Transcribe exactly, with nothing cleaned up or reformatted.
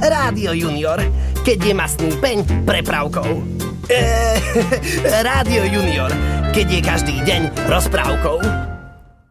Rádio Junior, keď je mastný peň prepravkou. Eee, Rádio Junior, keď je každý deň rozprávkou.